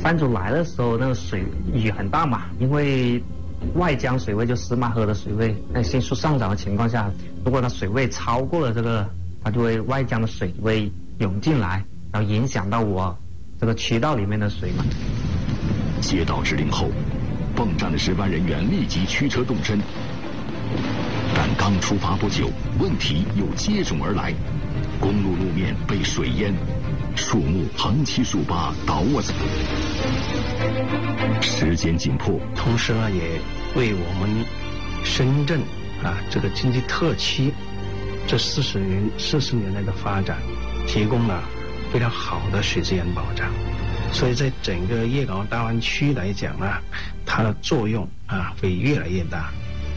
山竹来的时候，那个水雨很大嘛，因为外江水位就司马河的水位在迅速上涨的情况下，如果它水位超过了这个，它就会外江的水位涌进来，然后影响到我这个渠道里面的水嘛。 接到指令后，泵站的值班人员立即驱车动身，但刚出发不久，问题又接踵而来，公路路面被水淹，树木横七竖八倒卧在。时间紧迫， 同时呢，也为我们深圳这个经济特区这40年来的发展提供了非常好的水资源保障。所以在整个粤港澳大湾区来讲呢，它的作用会越来越大。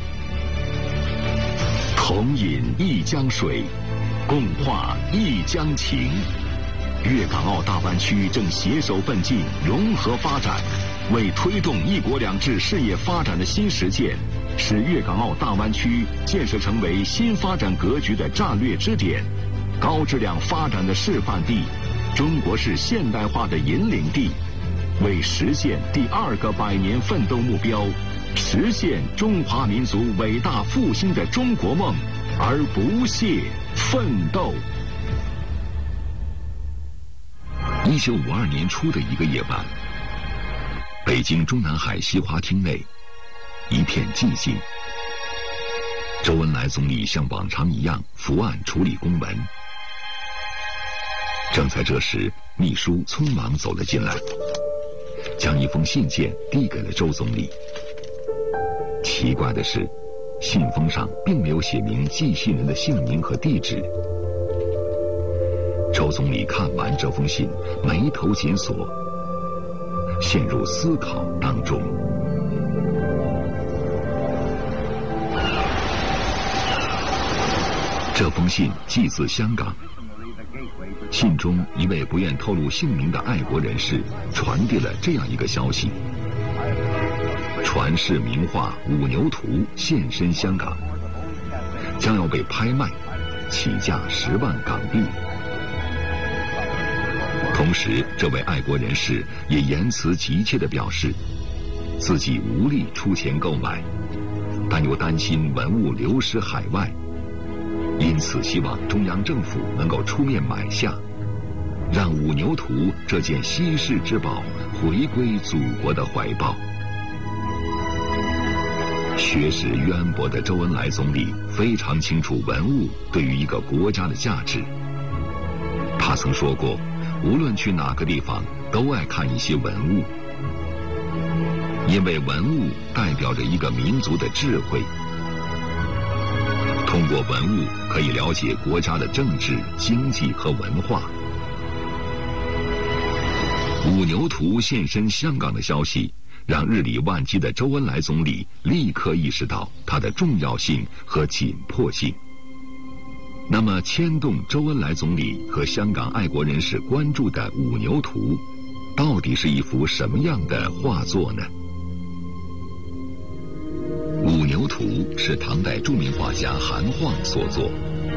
同饮一江水，共话一江情。粤港澳大湾区正携手奋进，融合发展，为推动“一国两制”事业发展的新实践，使粤港澳大湾区建设成为新发展格局的战略支点、高质量发展的示范地、中国式现代化的引领地，为实现第2个100年奋斗目标，实现中华民族伟大复兴的中国梦而不懈奋斗。1952年初的一个夜晚，北京中南海西华厅内一片寂静。周恩来总理像往常一样伏案处理公文。正在这时，秘书匆忙走了进来，将一封信件递给了周总理。奇怪的是，信封上并没有写明寄信人的姓名和地址。周总理看完这封信，眉头紧锁，陷入思考当中。这封信寄自香港，信中一位不愿透露姓名的爱国人士传递了这样一个消息：传世名画《五牛图》现身香港，将要被拍卖，起价10万港币。同时，这位爱国人士也言辞急切地表示，自己无力出钱购买，但又担心文物流失海外，因此希望中央政府能够出面买下，让《五牛图》这件稀世之宝回归祖国的怀抱。学识渊博的周恩来总理非常清楚文物对于一个国家的价值。他曾说过，无论去哪个地方，都爱看一些文物，因为文物代表着一个民族的智慧。通过文物可以了解国家的政治、经济和文化。五牛图现身香港的消息，让日理万机的周恩来总理立刻意识到它的重要性和紧迫性。那么，牵动周恩来总理和香港爱国人士关注的五牛图，到底是一幅什么样的画作呢？五牛图是唐代著名画家韩晃所作。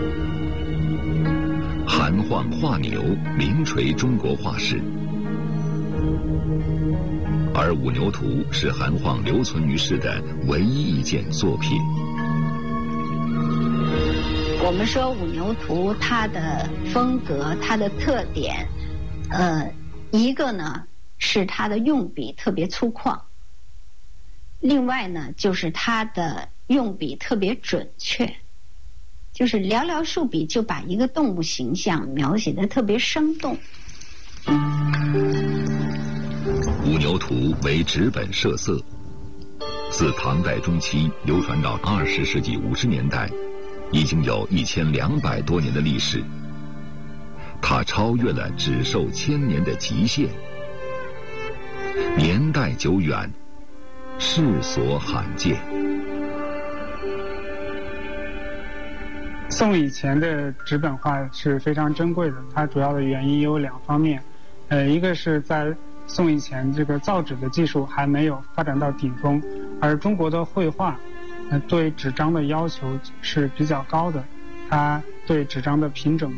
韩晃画牛，名垂中国画史。而五牛图是韩晃留存于世的唯一一件作品。 我们说五牛图它的风格，它的特点，一个呢是它的用笔特别粗犷，另外呢就是它的用笔特别准确，就是寥寥数笔就把一个动物形象描写得特别生动。 五牛图为纸本设色，自唐代中期流传到20世纪50年代，已经有1200多年的历史。它超越了纸寿1000年的极限，年代久远，世所罕见。 宋以前的纸本画是非常珍贵的，它主要的原因有2方面，一个是在宋以前这个造纸的技术还没有发展到顶峰，而中国的绘画对纸张的要求是比较高的，它对纸张的平整